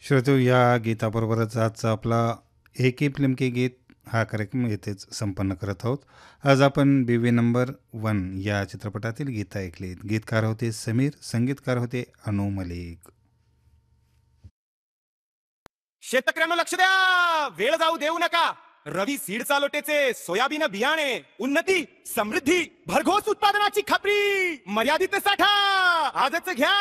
श्रोतो, या गीताबरोबरच आजचा आपला एक ही फिल्म के गीत हा कार्यक्रम येथेच संपन्न करत आहोत. आज आपण बीवी नंबर 1 या चित्रपटातील गीत ऐकलीत. गीतकार होते समीर, संगीतकार होते अनु मलिक. शेतकऱ्यांना लक्ष द्या, वेळ जाऊ देऊ नका. रवी सीड चालोटेचे सोयाबीन बियाणे, उन्नती, समृद्धी, भरघोस उत्पादनाची खात्री, मर्यादित साठा आजच घ्या.